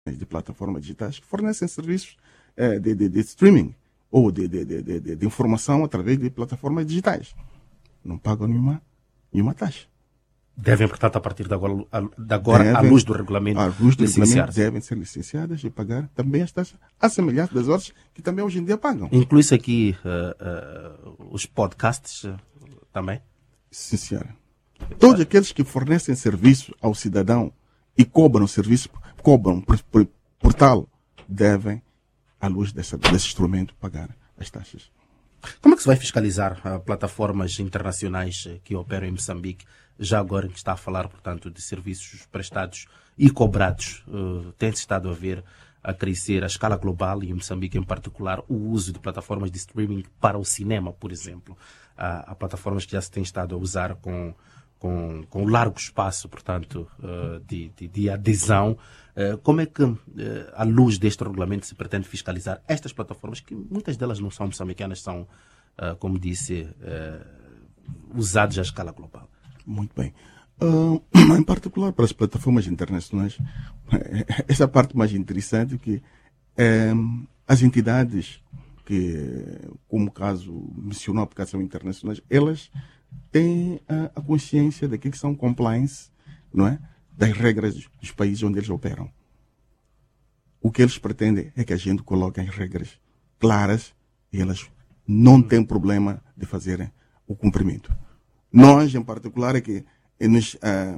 de plataformas digitais que fornecem serviços de streaming ou de informação através de plataformas digitais. Não pagam nenhuma taxa. Devem, portanto, a partir de agora, à luz do regulamento, devem ser licenciadas e pagar também as taxas, à semelhança das outras que também hoje em dia pagam. Inclui-se aqui os podcasts também? Sim, senhora. Todos aqueles que fornecem serviço ao cidadão e cobram serviço, cobram por tal, devem, à luz desse instrumento, pagar as taxas. Como é que se vai fiscalizar plataformas internacionais que operam em Moçambique, já agora que está a falar, portanto, de serviços prestados e cobrados? Tem-se estado a ver a crescer a escala global e em Moçambique em particular o uso de plataformas de streaming para o cinema, por exemplo. Há plataformas que já se têm estado a usar com largo espaço, portanto, de adesão. Como é que, à luz deste regulamento, se pretende fiscalizar estas plataformas, que muitas delas não são moçambicanas, são, como disse, usadas à escala global? Muito bem. Em particular para as plataformas internacionais, essa parte mais interessante que as entidades que, como o caso mencionou, porque são internacionais, elas têm a consciência daquilo que são compliance, não é? Das regras dos países onde eles operam. O que eles pretendem é que a gente coloque as regras claras e elas não têm problema de fazerem o cumprimento. Nós, em particular, é que nos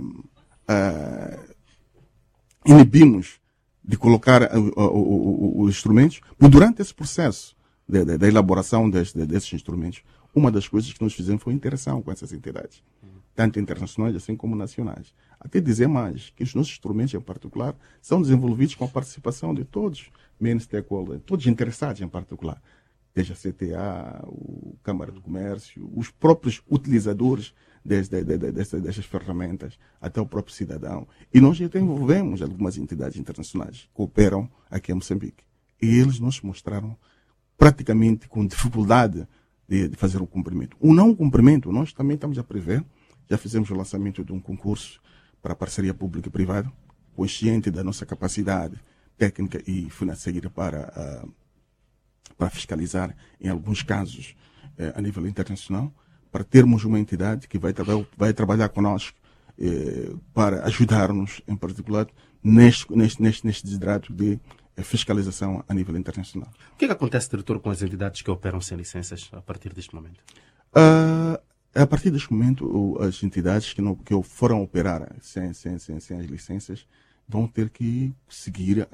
inibimos de colocar os instrumentos, mas durante esse processo da elaboração desses instrumentos, uma das coisas que nós fizemos foi a interação com essas entidades, tanto internacionais assim como nacionais. Até dizer mais, que os nossos instrumentos, em particular, são desenvolvidos com a participação de todos, main stakeholders, todos interessados em particular, desde a CTA, o Câmara de Comércio, os próprios utilizadores dessas ferramentas, até o próprio cidadão. E nós já envolvemos algumas entidades internacionais que operam aqui em Moçambique. E eles nos mostraram praticamente com dificuldade de fazer o cumprimento. O não cumprimento, nós também estamos a prever, já fizemos o lançamento de um concurso para parceria pública e privada, consciente da nossa capacidade técnica e financeira para fiscalizar, em alguns casos, a nível internacional, para termos uma entidade que vai trabalhar conosco para ajudar-nos, em particular, neste desidrato de fiscalização a nível internacional. O que acontece, diretor, com as entidades que operam sem licenças a partir deste momento? A partir deste momento, as entidades que foram operar sem as licenças vão ter que seguir,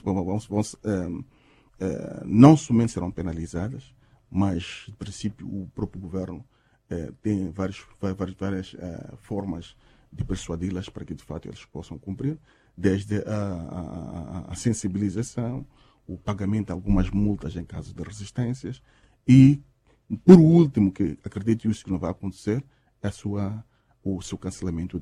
não somente serão penalizadas, mas, de princípio, o próprio governo tem várias formas de persuadi-las para que, de fato, eles possam cumprir, desde a sensibilização, o pagamento de algumas multas em caso de resistências e, por último, que acredito isso que não vai acontecer, é o seu cancelamento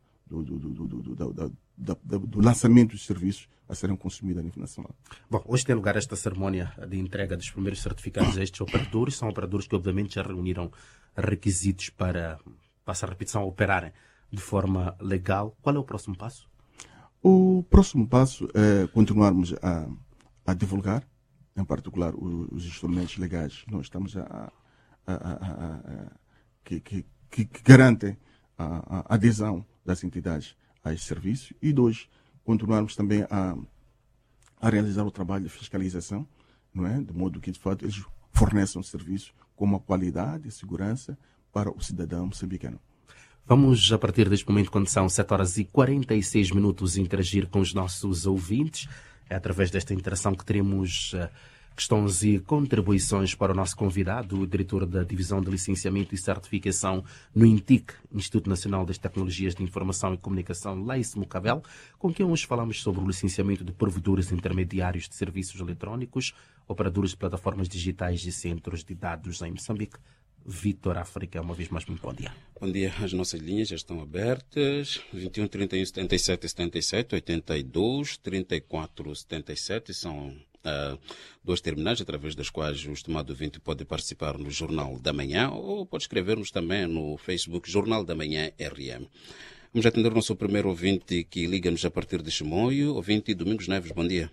do lançamento dos serviços a serem consumidos a nível nacional. Bom, hoje tem lugar esta cerimónia de entrega dos primeiros certificados a estes operadores. São operadores que, obviamente, já reuniram requisitos para, passar a repetição, operarem de forma legal. Qual é o próximo passo? O próximo passo é continuarmos a divulgar, em particular, os instrumentos legais que nós estamos que garantem a adesão das entidades a esse serviço e, dois, continuarmos também a realizar o trabalho de fiscalização, não é? De modo que, de fato, eles forneçam serviço com uma qualidade e segurança para o cidadão moçambicano. Vamos, a partir deste momento, quando são 7h46, interagir com os nossos ouvintes. É através desta interação que teremos questões e contribuições para o nosso convidado, o diretor da Divisão de Licenciamento e Certificação no INTIC, Instituto Nacional das Tecnologias de Informação e Comunicação, Laice Mocabel, com quem hoje falamos sobre o licenciamento de provedores intermediários de serviços eletrónicos, operadores de plataformas digitais e centros de dados em Moçambique. Vítor África, uma vez mais, muito bom dia. Bom dia, as nossas linhas já estão abertas, 21 31 77 77, 82 34 77, são duas terminais através das quais o estimado ouvinte pode participar no Jornal da Manhã ou pode escrever-nos também no Facebook Jornal da Manhã RM. Vamos atender o nosso primeiro ouvinte que liga-nos a partir de Chimoio. Ouvinte Domingos Neves, bom dia.